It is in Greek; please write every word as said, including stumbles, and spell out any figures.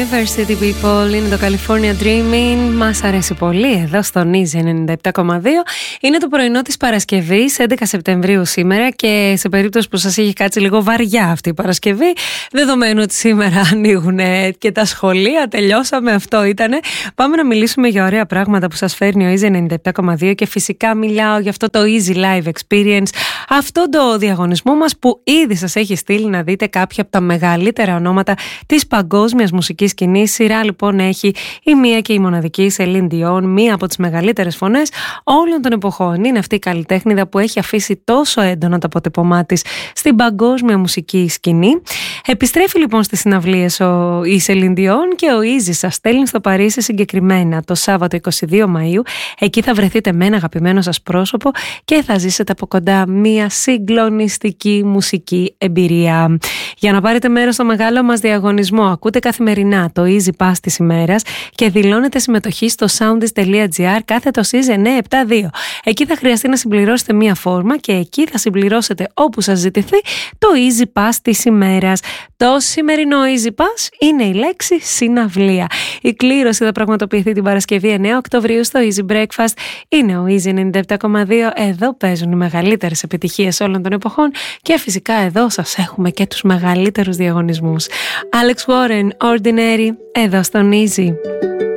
City People, είναι το California Dreaming. Μας αρέσει πολύ εδώ στον Easy ενενήντα επτά κόμμα δύο. Είναι το πρωινό της Παρασκευής, έντεκα Σεπτεμβρίου σήμερα, και σε περίπτωση που σας είχε κάτσει λίγο βαριά αυτή η Παρασκευή, δεδομένου ότι σήμερα ανοίγουν και τα σχολεία, τελειώσαμε, αυτό ήτανε. Πάμε να μιλήσουμε για ωραία πράγματα που σας φέρνει ο Easy ενενήντα επτά κόμμα δύο, και φυσικά μιλάω για αυτό το Easy Live Experience, αυτό το διαγωνισμό μας που ήδη σας έχει στείλει να δείτε κάποια από τα μεγαλύτερα ονόματα της παγκόσμιας μουσικής σκηνής. Σειρά λοιπόν έχει η μία και η μοναδική Celine Dion, μία από τις μεγαλύτερες φωνές όλων των εποχών. Είναι αυτή η καλλιτέχνηδα που έχει αφήσει τόσο έντονα το αποτύπωμά της στην παγκόσμια μουσική σκηνή. Επιστρέφει λοιπόν στις συναυλίες ο, η Celine Dion, και ο Easy σας στέλνει στο Παρίσι συγκεκριμένα το Σάββατο είκοσι δύο Μαΐου. Εκεί θα βρεθείτε με ένα αγαπημένο σας πρόσωπο και θα ζήσετε από κοντά μία συγκλονιστική μουσική εμπειρία. Για να πάρετε μέρος στο μεγάλο μας διαγωνισμό, ακούτε καθημερινά το Easy Pass της ημέρας και δηλώνετε συμμετοχή στο soundis.gr κάθετος Easy εννιακόσια εβδομήντα δύο. Εκεί θα χρειαστεί να συμπληρώσετε μία φόρμα και εκεί θα συμπληρώσετε όπου σας ζητηθεί το Easy Pass της ημέρας. Το σημερινό Easy Pass είναι η λέξη συναυλία. Η κλήρωση θα πραγματοποιηθεί την Παρασκευή εννέα Οκτωβρίου στο Easy Breakfast. Είναι ο Easy ενενήντα επτά κόμμα δύο. Εδώ παίζουν οι μεγαλύτερες επιτυχίες όλων των εποχών και φυσικά εδώ σας έχουμε και τους μεγαλύτερους διαγωνισμούς. Alex Warren, Ordinary, εδώ στον Easy.